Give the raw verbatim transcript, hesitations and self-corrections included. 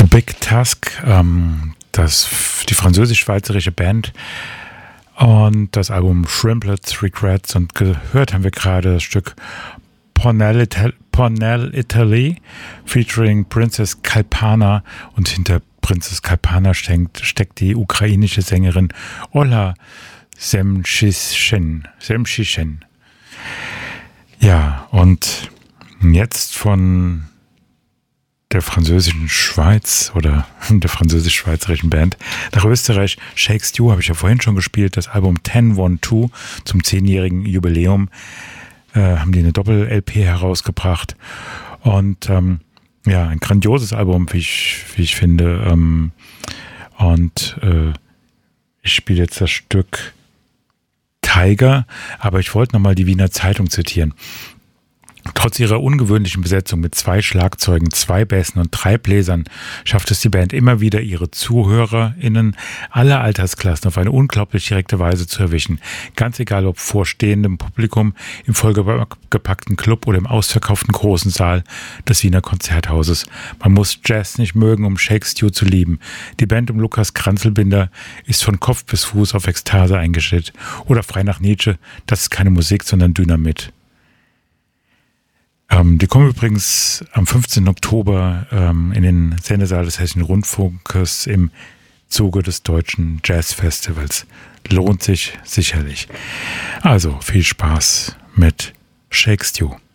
Big Task, ähm, das, die französisch-schweizerische Band und das Album Shrimplets Regrets, und gehört haben wir gerade das Stück Pornell, Ital- Pornell Italy featuring Princess Kalpana, und hinter Princess Kalpana steckt, steckt die ukrainische Sängerin Ola Semchishin. Semchishin. Ja, und jetzt von der französischen Schweiz oder der französisch-schweizerischen Band nach Österreich. Shake Stew habe ich ja vorhin schon gespielt. Das Album zehn zwölf zum zehnjährigen Jubiläum äh, haben die eine Doppel-L P herausgebracht. Und ähm, ja, ein grandioses Album, wie ich, wie ich finde. Ähm, und äh, ich spiele jetzt das Stück Tiger, aber ich wollte nochmal die Wiener Zeitung zitieren. Trotz ihrer ungewöhnlichen Besetzung mit zwei Schlagzeugen, zwei Bässen und drei Bläsern schafft es die Band immer wieder, ihre ZuhörerInnen aller Altersklassen auf eine unglaublich direkte Weise zu erwischen. Ganz egal, ob vor stehendem Publikum, im vollgepackten Club oder im ausverkauften großen Saal des Wiener Konzerthauses. Man muss Jazz nicht mögen, um Shake Stew zu lieben. Die Band um Lukas Kranzelbinder ist von Kopf bis Fuß auf Ekstase eingestellt. Oder frei nach Nietzsche, das ist keine Musik, sondern Dynamit. Ähm, die kommen übrigens am fünfzehnten Oktober ähm, in den Sendesaal des Hessischen Rundfunkes im Zuge des Deutschen Jazzfestivals. Lohnt sich sicherlich. Also viel Spaß mit Shake Stew.